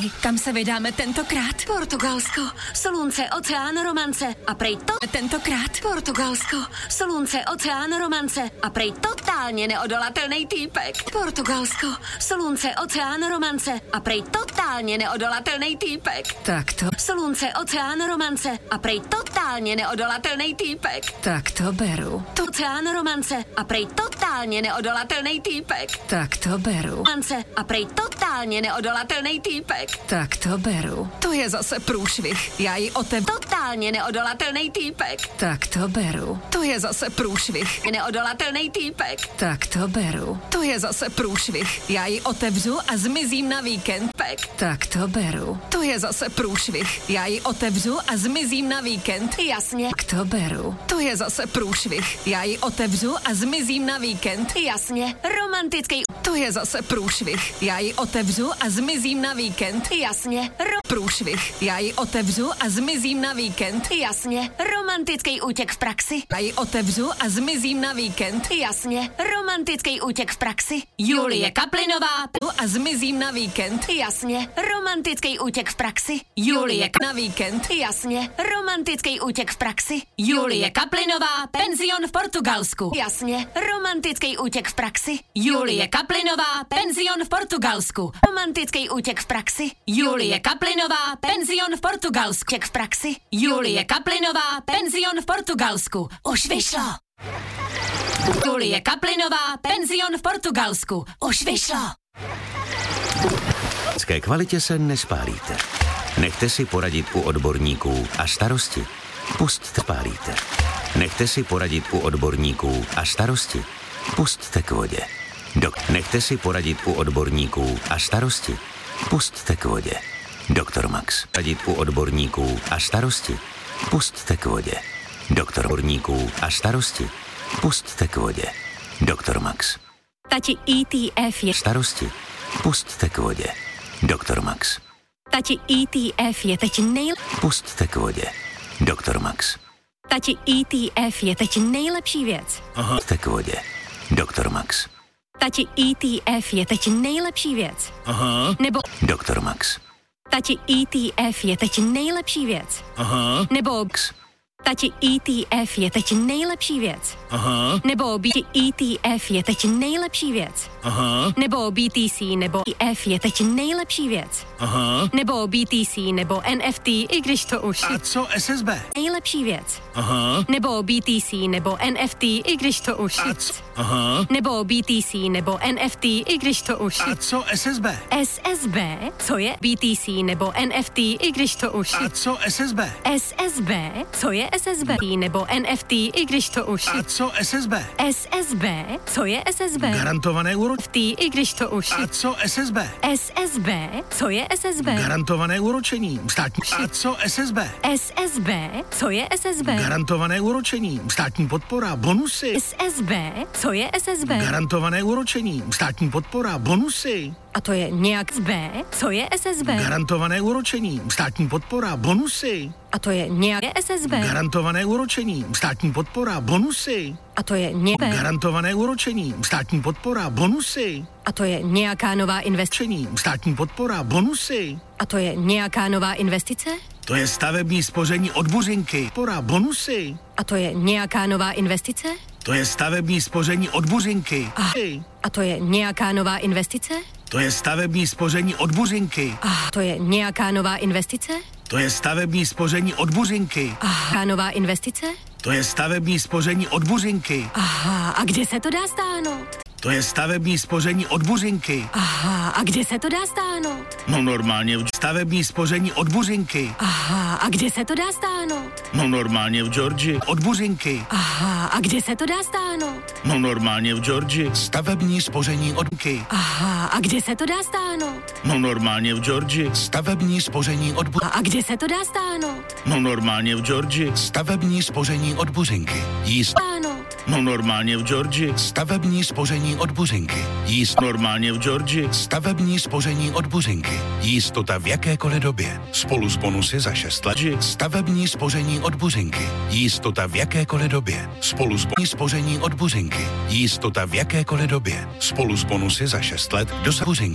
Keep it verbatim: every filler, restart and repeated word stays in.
Hej, kam se vydáme tentokrát? Portugalsko, slunce, oceán, romance a prej to... Tentokrát? Portugalsko, slunce, oceán, romance a prej totálně neodolatelný týpek. Portugalsko, slunce, oceán, romance a prej totálně neodolatelný týpek. Tak to... Slunce, oceán, romance a prej totálně neodolatelný týpek. Tak to beru. Oceán, romance a prej totálně neodolatelný týpek. Tak to beru. Romance a prej totálně neodolatelný týpek. Tak to beru. To je zase průšvih. Já ji otevřu. Totálně neodolatelný týpek. Tak to beru. To je zase průšvih. Neodolatelný týpek. Tak to beru. To je zase průšvih. Já ji otevřu a zmizím na víkend. Pek. Tak to beru. To je zase průšvih. Já ji otevřu a zmizím na víkend. Jasně. Tak to beru. To je zase průšvih. Já ji otevřu a zmizím na víkend. Jasně. Romantický. To je zase průšvih. Já ji otevřu a zmizím na víkend. Jasně. Ro- Průšvih. Já ji otevřu a zmizím na víkend. Jasně. Romantický útěk v praxi. Já ji otevřu a zmizím na víkend. Jasně. Romantický útěk v praxi. Julie Kaplinová a zmizím na víkend. Jasně. Romantický útěk v praxi. Julie na víkend. Jasně. Romantický útěk v praxi. Julie Kaplinová, penzion v Portugalsku. Jasně. Romantický útěk v praxi. Julie Kaplinová, penzion v Portugalsku. Romantický útěk v praxi. Julie Kaplinová, penzion v Portugalsku. Útěk v praxi. Julie Kaplinová, penzion v Portugalsku. Už vyšlo. Julie Kaplinová, penzion v Portugalsku. Už vyšlo. K kvalitě se nespálíte. Nechte si poradit u odborníků a starosti. Pusťte spálíte. Nechte si poradit u odborníků a starosti. Pusťte k vodě. Dok- Nechte si poradit u odborníků a starosti. Pusťte k vodě. Doktor Max. Poradit u odborníků a starosti. Pusťte k vodě. Doktor odborníků a starosti. Pusťte k vodě. Doktor Max. Tati E T F je... Starosti. Pusťte k vodě. Doktor Max. Tati E T F je teď nej... Pusťte k vodě. Doktor Max. Tati E T F je teď nejlepší věc. Aha. Pusťte k vodě. Doktor Max. Tati E T F je teď nejlepší věc. Aha. Nebo... Doktor Max. Tati E T F je teď nejlepší věc. Aha. Nebo... Tati E T F je teď nejlepší věc. Aha. Nebo B E T F je teď nejlepší věc. Aha. Nebo B T C nebo E F je teď nejlepší věc. Aha. Nebo B T C nebo N F T, i když to už A co S S B? nejlepší věc. Aha. Nebo B T C nebo N F T, i když to už A co? Aha. Nebo B T C nebo N F T, i když to už A co S S B? S S B, co je B T C nebo N F T, i když to už A co S S B? S S B, co je S S B nebo N F T, i když to už A co S S B? S S B, co je S S B? Garantované úročení. F T, i když to už A co S S B? S S B, co je S S B? Garantované úročení. Státní. A co S S B? S S B, co je S S B? Garantované úročení. Státní podpora. Bonusy. S S B, co je S S B? Garantované úročení. Státní podpora. Bonusy. A to je nějak B, co je S S B? Garantované úročení. Státní podpora. Bonusy. A to je nějak S S B? Garantované úročení. Státní podpora. Bonusy. A to je nějak Garantované úročení. Státní podpora. Bonusy. A to je nějaká nová investice? Čení. Státní podpora. Bonusy. A to je nějaká nová investice? To je stavební spoření od Buřinky. Podpora. Bonusy. A to je nějaká nová investice? To je stavební spoření od Buřinky. A, a to je nějaká nová investice? To je stavební spoření od Buřinky. A to je nějaká nová investice? To je stavební spoření od Buřinky. A nová investice? To je stavební spoření od Buřinky. Aha, a kde se to dá stáhnout? To je stavební spoření od Buřinky. Aha, a kde se to dá stáhnout? No normálně v stavební spoření od Buřinky. Aha, a kde se to dá stáhnout? No normálně v Georgii. Od Buřinky. Aha, a kde se to dá stáhnout? No normálně v Georgii. Stavební spoření od Buřinky. Aha, a kde se to dá stáhnout? No normálně v Georgii. Stavební spoření od Buřinky. A kde se to dá stáhnout? No normálně v Georgii. Stavební spoření od Buřinky. Jíst. Stáhnout. No normálně v Georgii. Stavební spoření od Buřinky. Jíst normálně v Georgii. Stavební spoření od Buřinky. Jistota v jakékoliv době. Spolu s bonusy za šest let. Stavební spoření od Buřinky. Jistota v jakékoliv době. Spolu s bonusy spoření od Buřinky. Jistota v jakékoliv době. Spolu s bonusy za šest let do Buřinky.